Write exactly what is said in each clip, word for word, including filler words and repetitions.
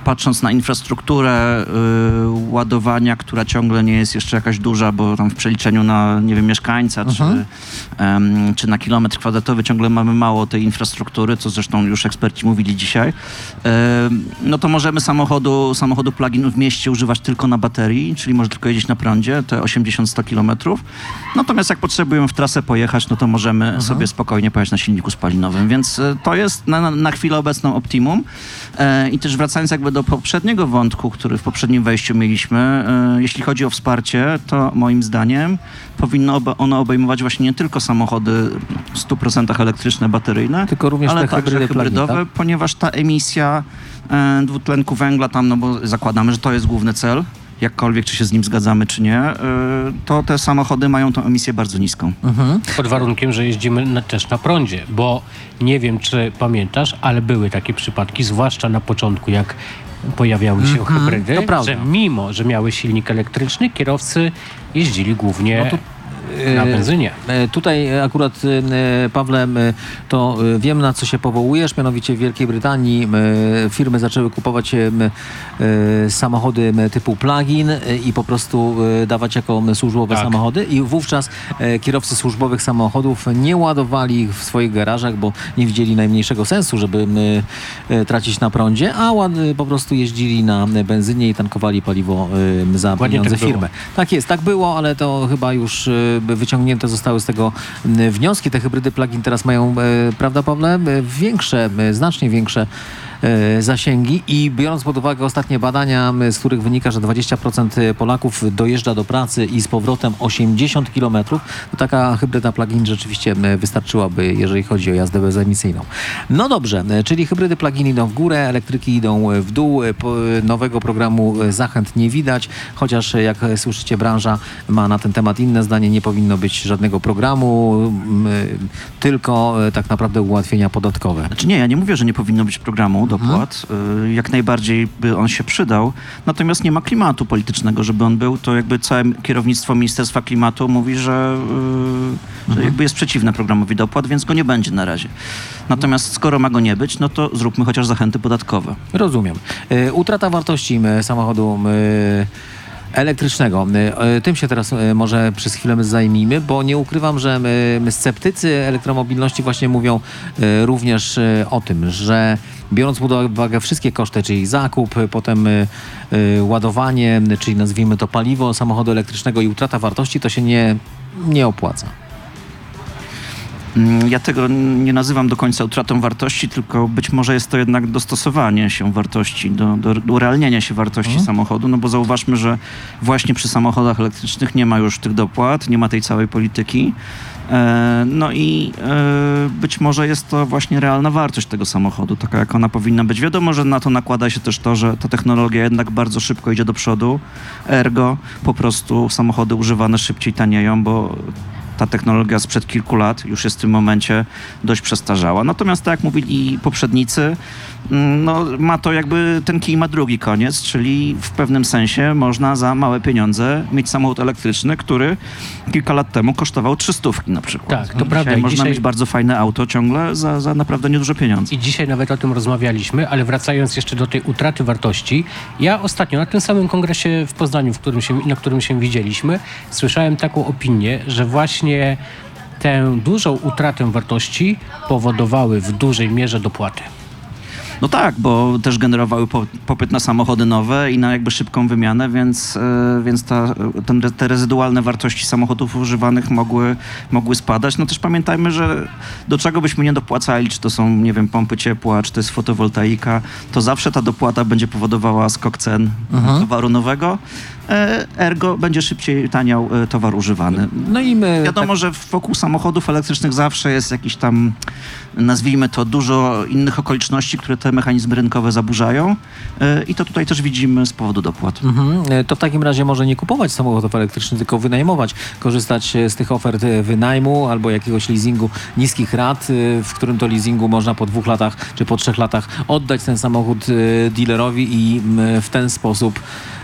patrząc na infrastrukturę y, ładowania, która ciągle nie jest jeszcze jakaś duża, bo tam w przeliczeniu na, nie wiem, mieszkańca mhm. czy, um, czy na kilometr kwadratowy ciągle mamy mało tej infrastruktury, co zresztą już eksperci mówili dzisiaj, y, no to możemy samochodu, samochodu plug-in w mieście używać tylko na baterii, czyli może tylko jeździć na prądzie, te osiemdziesiąt do stu kilometrów. Natomiast jak potrzebujemy w trasę pojechać, no to możemy mhm. sobie spokojnie pojechać na silniku spalinowym, więc y, to jest na, na chwilę obecną optimum. Y, I też wracając jakby do poprzedniego wątku, który w poprzednim wejściu mieliśmy, y, jeśli chodzi o wsparcie, to moim zdaniem powinno ono obejmować właśnie nie tylko samochody w stu procentach elektryczne, bateryjne, tylko również ale te także hybrydy hybrydowe, plug-in, tak? ponieważ ta emisja y, dwutlenku węgla tam, no bo zakładamy, że to jest główny cel, jakkolwiek czy się z nim zgadzamy, czy nie, y, to te samochody mają tą emisję bardzo niską. Mhm. Pod warunkiem, że jeździmy na, też na prądzie, bo nie wiem, czy pamiętasz, ale były takie przypadki, zwłaszcza na początku, jak pojawiały się mhm, hybrydy, że mimo, że miały silnik elektryczny, kierowcy jeździli głównie no to... na benzynie. Tutaj akurat, Pawle, to wiem, na co się powołujesz, mianowicie w Wielkiej Brytanii firmy zaczęły kupować samochody typu plug-in i po prostu dawać jako służbowe tak. samochody i wówczas kierowcy służbowych samochodów nie ładowali ich w swoich garażach, bo nie widzieli najmniejszego sensu, żeby tracić na prądzie, a po prostu jeździli na benzynie i tankowali paliwo za Ładnie pieniądze tak firmy. Było. Tak jest, tak było, ale to chyba już wyciągnięte zostały z tego wnioski. Te hybrydy plug-in teraz mają, prawda, Pawle, większe, znacznie większe zasięgi i biorąc pod uwagę ostatnie badania, z których wynika, że dwadzieścia procent Polaków dojeżdża do pracy i z powrotem osiemdziesiąt kilometrów, to taka hybryda plug-in rzeczywiście wystarczyłaby, jeżeli chodzi o jazdę bezemisyjną. No dobrze, czyli hybrydy plug-in idą w górę, elektryki idą w dół, nowego programu zachęt nie widać, chociaż jak słyszycie, branża ma na ten temat inne zdanie, nie powinno być żadnego programu, tylko tak naprawdę ułatwienia podatkowe. Znaczy nie, ja nie mówię, że nie powinno być programu dopłat. Mhm. Jak najbardziej by on się przydał. Natomiast nie ma klimatu politycznego, żeby on był. To jakby całe kierownictwo Ministerstwa Klimatu mówi, że, yy, że jakby jest przeciwne programowi dopłat, więc go nie będzie na razie. Natomiast skoro ma go nie być, no to zróbmy chociaż zachęty podatkowe. Rozumiem. Yy, utrata wartości samochodu yy... elektrycznego. Tym się teraz może przez chwilę zajmijmy, bo nie ukrywam, że sceptycy elektromobilności właśnie mówią również o tym, że biorąc pod uwagę wszystkie koszty, czyli zakup, potem ładowanie, czyli nazwijmy to paliwo samochodu elektrycznego i utrata wartości, to się nie, nie opłaca. Ja tego nie nazywam do końca utratą wartości, tylko być może jest to jednak dostosowanie się wartości, do, do, do urealnienia się wartości mhm. samochodu, no bo zauważmy, że właśnie przy samochodach elektrycznych nie ma już tych dopłat, nie ma tej całej polityki. E, no i e, być może jest to właśnie realna wartość tego samochodu, taka jak ona powinna być. Wiadomo, że na to nakłada się też to, że ta technologia jednak bardzo szybko idzie do przodu, ergo po prostu samochody używane szybciej tanieją, bo ta technologia sprzed kilku lat już jest w tym momencie dość przestarzała. Natomiast tak jak mówili poprzednicy, no ma to jakby, ten kij ma drugi koniec, czyli w pewnym sensie można za małe pieniądze mieć samochód elektryczny, który kilka lat temu kosztował trzy stówki na przykład. Tak, to no, prawda. Dzisiaj I można dzisiaj... mieć bardzo fajne auto ciągle za, za naprawdę nieduże pieniądze. I dzisiaj nawet o tym rozmawialiśmy, ale wracając jeszcze do tej utraty wartości, ja ostatnio na tym samym kongresie w Poznaniu, w którym się, na którym się widzieliśmy, słyszałem taką opinię, że właśnie tę dużą utratę wartości powodowały w dużej mierze dopłaty. No tak, bo też generowały po, popyt na samochody nowe i na jakby szybką wymianę, więc, yy, więc ta, ten, te rezydualne wartości samochodów używanych mogły, mogły spadać. No też pamiętajmy, że do czego byśmy nie dopłacali, czy to są, nie wiem, pompy ciepła, czy to jest fotowoltaika, to zawsze ta dopłata będzie powodowała skok cen mhm. towaru nowego. Ergo będzie szybciej taniał towar używany. No i my, Wiadomo, tak... że wokół samochodów elektrycznych zawsze jest jakiś tam, nazwijmy to, dużo innych okoliczności, które te mechanizmy rynkowe zaburzają i to tutaj też widzimy z powodu dopłat. Mhm. To w takim razie może nie kupować samochodów elektrycznych, tylko wynajmować, korzystać z tych ofert wynajmu albo jakiegoś leasingu niskich rat, w którym to leasingu można po dwóch latach czy po trzech latach oddać ten samochód dealerowi i w ten sposób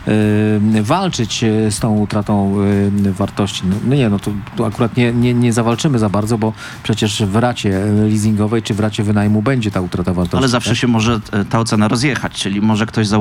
walczyć z tą utratą wartości. No nie, no to, to akurat nie, nie, nie zawalczymy za bardzo, bo przecież w racie leasingowej czy w racie wynajmu będzie ta utrata wartości. Ale zawsze tak? się może ta ocena rozjechać, czyli może ktoś założyć